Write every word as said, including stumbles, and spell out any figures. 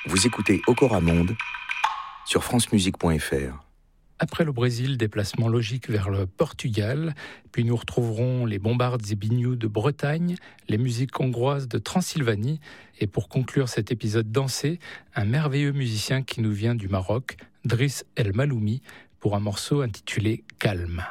Vous écoutez Okora Monde sur francemusique point f r. Après le Brésil, déplacement logique vers le Portugal, puis nous retrouverons les bombardes et binious de Bretagne, les musiques hongroises de Transylvanie, et pour conclure cet épisode dansé, un merveilleux musicien qui nous vient du Maroc, Driss El Maloumi, pour un morceau intitulé Calme.